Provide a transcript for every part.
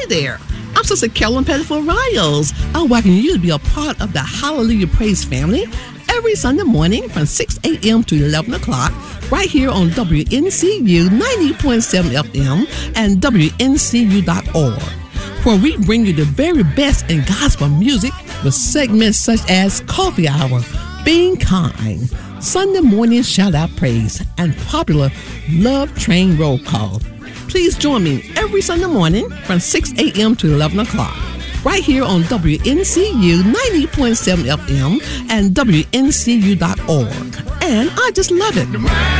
there. I'm Sister Carolyn Pettiford Riles. I welcome you to be a part of the Hallelujah Praise family every Sunday morning from 6 a.m. to 11 o'clock right here on WNCU 90.7 FM and WNCU.org, where we bring you the very best in gospel music with segments such as Coffee Hour, Being Kind, Sunday Morning Shout Out Praise, and popular Love Train Roll Call. Please join me every Sunday morning from 6 a.m. to 11 o'clock right here on WNCU 90.7 FM and WNCU.org. And I just love it.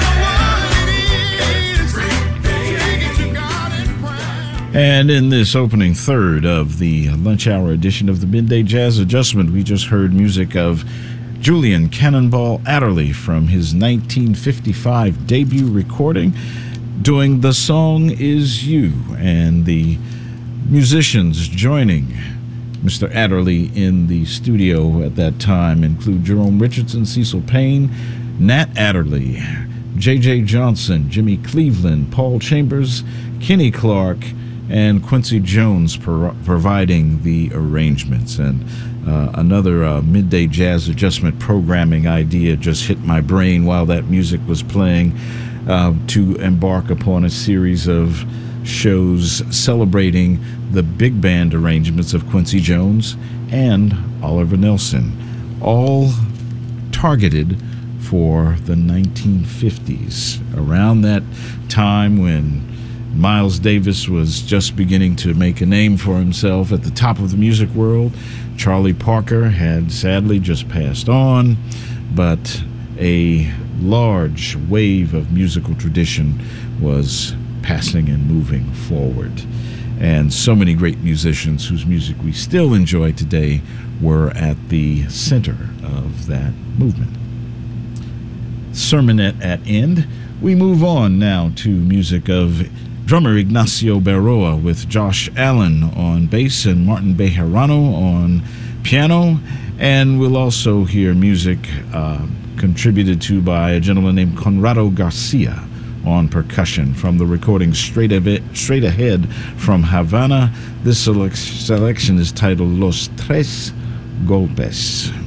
And in this opening third of the lunch hour edition of the Midday Jazz Adjustment, we just heard music of Julian Cannonball Adderley from his 1955 debut recording, doing The Song Is You, and the musicians joining Mr. Adderley in the studio at that time include Jerome Richardson, Cecil Payne, Nat Adderley, J.J. Johnson, Jimmy Cleveland, Paul Chambers, Kenny Clark, and Quincy Jones providing the arrangements. And another Midday Jazz Adjustment programming idea just hit my brain while that music was playing, to embark upon a series of shows celebrating the big band arrangements of Quincy Jones and Oliver Nelson, all targeted for the 1950s, around that time when Miles Davis was just beginning to make a name for himself at the top of the music world. Charlie Parker had sadly just passed on, but a large wave of musical tradition was passing and moving forward. And so many great musicians whose music we still enjoy today were at the center of that movement. Sermonette at end. We move on now to music of drummer Ignacio Berroa with Josh Allen on bass and Martin Bejarano on piano. And we'll also hear music contributed to by a gentleman named Conrado Garcia on percussion from the recording Straight Ahead from Havana. This selection is titled Los Tres Golpes.